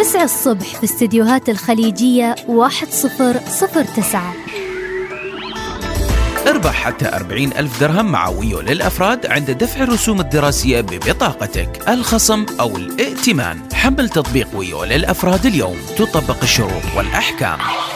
9 الصبح في استديوهات الخليجية 1009. اربح حتى 40,000 درهم مع ويو للأفراد عند دفع الرسوم الدراسية ببطاقتك، الخصم أو الائتمان. حمل تطبيق ويو للأفراد اليوم، تطبق الشروط والأحكام.